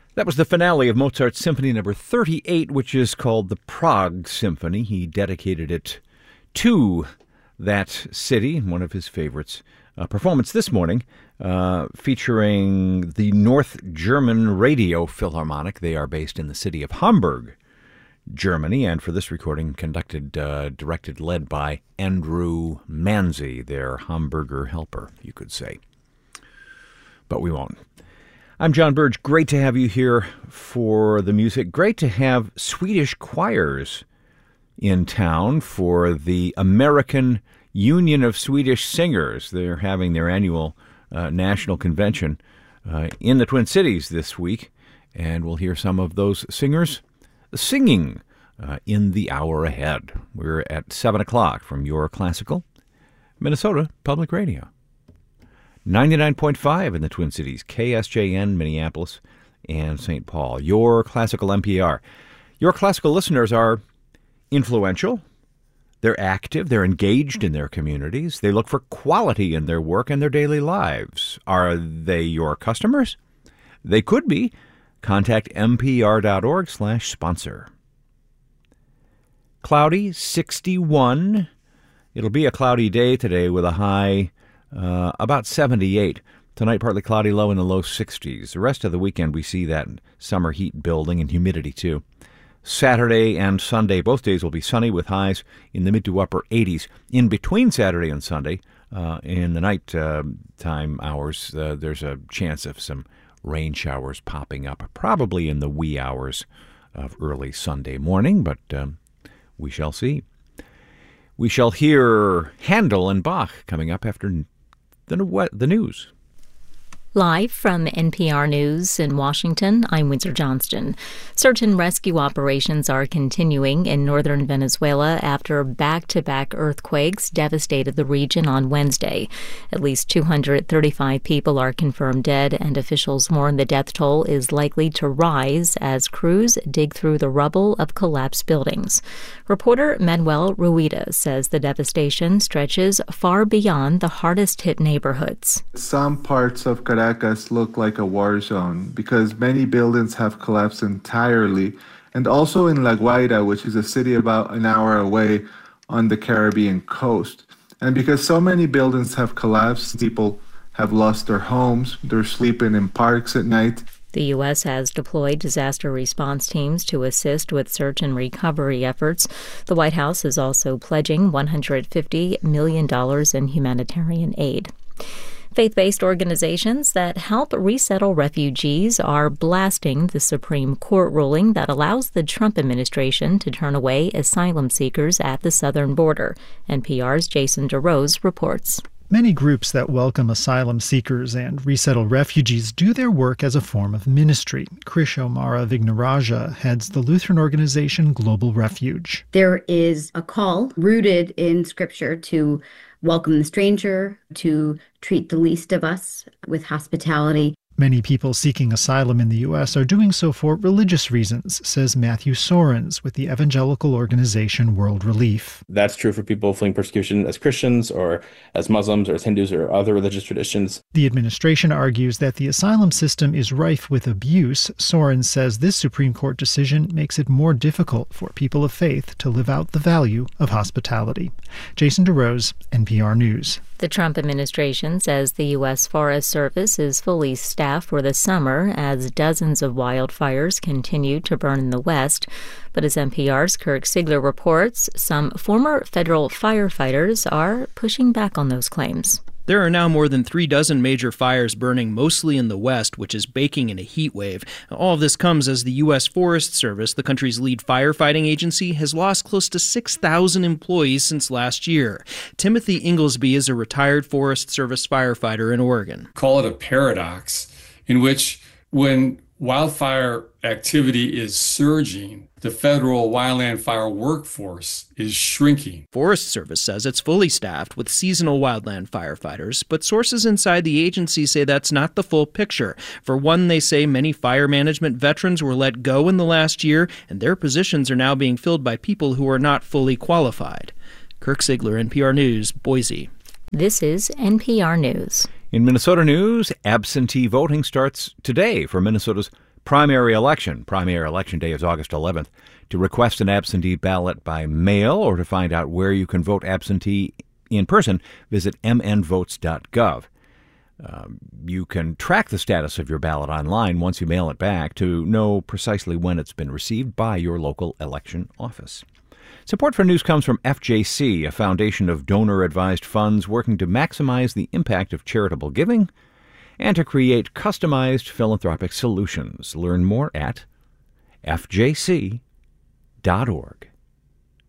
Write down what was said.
That was the finale of Mozart's Symphony No. 38, which is called the Prague Symphony. He dedicated it to that city, one of his favorites. Performance this morning featuring the North German Radio Philharmonic. They are based in the city of Hamburg, Germany, and for this recording directed, led by Andrew Manzi, their Hamburger helper, you could say. But we won't. I'm John Burge. Great to have you here for the music. Great to have Swedish choirs in town for the American Union of Swedish Singers. They're having their annual national convention in the Twin Cities this week, and we'll hear some of those singers singing in the hour ahead. We're at 7 o'clock from your classical Minnesota Public Radio. 99.5 in the Twin Cities, KSJN, Minneapolis, and St. Paul. Your classical NPR. Your classical listeners are influential. They're active. They're engaged in their communities. They look for quality in their work and their daily lives. Are they your customers? They could be. Contact npr.org/sponsor. Cloudy, 61. It'll be a cloudy day today with a high about 78. Tonight, partly cloudy, low in the low 60s. The rest of the weekend, we see that summer heat building and humidity, too. Saturday and Sunday, both days will be sunny with highs in the mid to upper 80s. In between Saturday and Sunday, in the night time hours, there's a chance of some rain showers popping up, probably in the wee hours of early Sunday morning, but we shall see. We shall hear Handel and Bach coming up after the news. Live from NPR News in Washington, I'm Windsor Johnston. Search and rescue operations are continuing in northern Venezuela after back-to-back earthquakes devastated the region on Wednesday. At least 235 people are confirmed dead, and officials warn the death toll is likely to rise as crews dig through the rubble of collapsed buildings. Reporter Manuel Rueda says the devastation stretches far beyond the hardest-hit neighborhoods. Some parts of Caracas look like a war zone because many buildings have collapsed entirely, and also in La Guaira, which is a city about an hour away on the Caribbean coast. And because so many buildings have collapsed, people have lost their homes, they're sleeping in parks at night. The U.S. has deployed disaster response teams to assist with search and recovery efforts. The White House is also pledging $150 million in humanitarian aid. Faith-based organizations that help resettle refugees are blasting the Supreme Court ruling that allows the Trump administration to turn away asylum seekers at the southern border. NPR's Jason DeRose reports. Many groups that welcome asylum seekers and resettle refugees do their work as a form of ministry. Krish O'Mara Vignaraja heads the Lutheran organization Global Refuge. There is a call rooted in Scripture to welcome the stranger, to treat the least of us with hospitality. Many people seeking asylum in the U.S. are doing so for religious reasons, says Matthew Sorens with the evangelical organization World Relief. That's true for people fleeing persecution as Christians or as Muslims or as Hindus or other religious traditions. The administration argues that the asylum system is rife with abuse. Sorens says this Supreme Court decision makes it more difficult for people of faith to live out the value of hospitality. Jason DeRose, NPR News. The Trump administration says the U.S. Forest Service is fully staffed for the summer as dozens of wildfires continue to burn in the West. But as NPR's Kirk Siegler reports, some former federal firefighters are pushing back on those claims. There are now more than 36 major fires burning mostly in the West, which is baking in a heat wave. All of this comes as the U.S. Forest Service, the country's lead firefighting agency, has lost close to 6,000 employees since last year. Timothy Inglesby is a retired Forest Service firefighter in Oregon. Call it a paradox in which when wildfire activity is surging, the federal wildland fire workforce is shrinking. Forest Service says it's fully staffed with seasonal wildland firefighters, but sources inside the agency say that's not the full picture. For one, they say many fire management veterans were let go in the last year, and their positions are now being filled by people who are not fully qualified. Kirk Siegler, NPR News, Boise. This is NPR News. In Minnesota news, absentee voting starts today for Minnesota's Primary election. Primary election day is August 11th. To request an absentee ballot by mail or to find out where you can vote absentee in person, visit mnvotes.gov. You can track the status of your ballot online once you mail it back to know precisely when it's been received by your local election office. Support for news comes from FJC, a foundation of donor-advised funds working to maximize the impact of charitable giving and to create customized philanthropic solutions. Learn more at fjc.org.